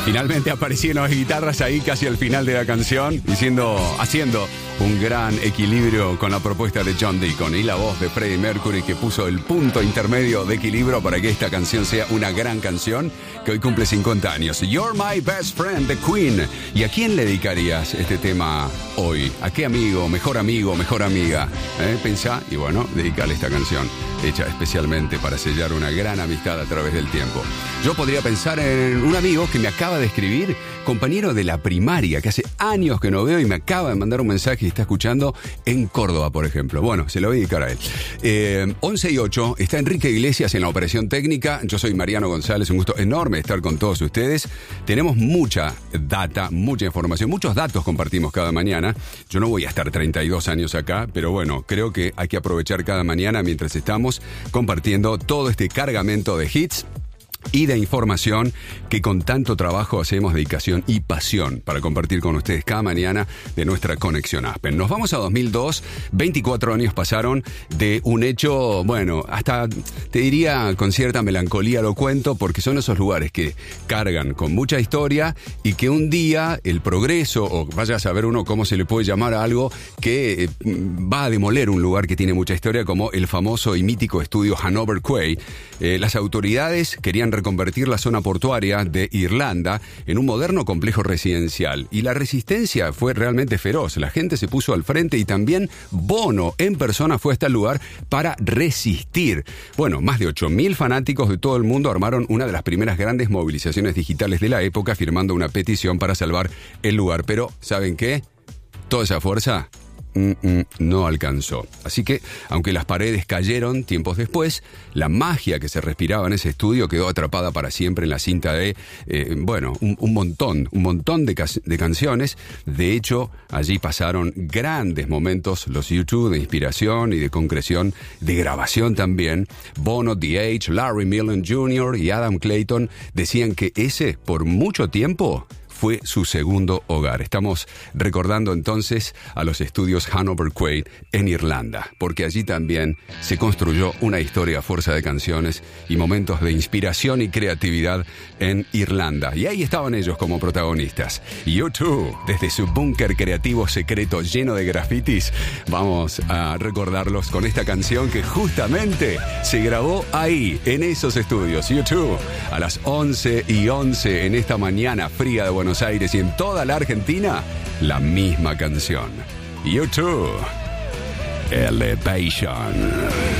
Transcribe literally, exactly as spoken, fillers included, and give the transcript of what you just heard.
Finalmente aparecieron las guitarras ahí casi al final de la canción, diciendo, haciendo un gran equilibrio con la propuesta de John Deacon y la voz de Freddie Mercury, que puso el punto intermedio de equilibrio para que esta canción sea una gran canción que hoy cumple cincuenta años. You're My Best Friend, The Queen. ¿Y a quién le dedicarías este tema hoy? ¿A qué amigo, mejor amigo, mejor amiga? ¿Eh? Pensá y bueno, dedicale esta canción, hecha especialmente para sellar una gran amistad a través del tiempo. Yo podría pensar en un amigo que me acaba de escribir, compañero de la primaria, que hace años que no veo y me acaba de mandar un mensaje y está escuchando en Córdoba, por ejemplo. Bueno, se lo voy a dedicar a él. Eh, once y ocho, está Enrique Iglesias en la operación técnica. Yo soy Mariano González, un gusto enorme estar con todos ustedes. Tenemos mucha data, mucha información, muchos datos compartimos cada mañana. Yo no voy a estar treinta y dos años acá, pero bueno, creo que hay que aprovechar cada mañana mientras estamos compartiendo todo este cargamento de hits y de información que con tanto trabajo hacemos, dedicación y pasión para compartir con ustedes cada mañana de nuestra conexión Aspen. Nos vamos a dos mil dos, veinticuatro años pasaron de un hecho, bueno, hasta te diría con cierta melancolía lo cuento, porque son esos lugares que cargan con mucha historia y que un día el progreso, o vaya a saber uno cómo se le puede llamar a algo que eh, va a demoler un lugar que tiene mucha historia, como el famoso y mítico estudio Hanover Quay. Eh, las autoridades querían reconvertir la zona portuaria de Irlanda en un moderno complejo residencial. Y la resistencia fue realmente feroz. La gente se puso al frente y también Bono en persona fue hasta el lugar para resistir. Bueno, más de ocho mil fanáticos de todo el mundo armaron una de las primeras grandes movilizaciones digitales de la época, firmando una petición para salvar el lugar. Pero, ¿saben qué? Toda esa fuerza Mm, mm, no alcanzó. Así que, aunque las paredes cayeron tiempos después, la magia que se respiraba en ese estudio quedó atrapada para siempre en la cinta de, eh, bueno, un, un montón, un montón de, ca- de canciones. De hecho, allí pasaron grandes momentos los U dos de inspiración y de concreción, de grabación también. Bono, The Edge, Larry Millen junior y Adam Clayton decían que ese, por mucho tiempo, fue su segundo hogar. Estamos recordando entonces a los estudios Hanover Quay en Irlanda, porque allí también se construyó una historia a fuerza de canciones y momentos de inspiración y creatividad en Irlanda. Y ahí estaban ellos como protagonistas. U dos, desde su búnker creativo secreto lleno de grafitis, vamos a recordarlos con esta canción que justamente se grabó ahí, en esos estudios. U dos, a las once y once en esta mañana fría de Buenos Aires y en toda la Argentina, la misma canción. U dos, Elevation.